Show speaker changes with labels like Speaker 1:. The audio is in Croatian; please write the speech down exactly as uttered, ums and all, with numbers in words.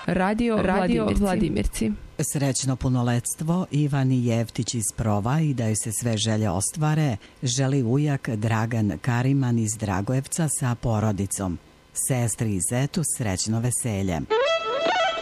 Speaker 1: Radio, Radio Vladimirci. Vladimirci.
Speaker 2: Srećno punoletstvo Ivani Jevtić iz Prova i da joj se sve želje ostvare, želi ujak Dragan Kariman iz Dragojevca sa porodicom. Sestri i zetu srećno veselje.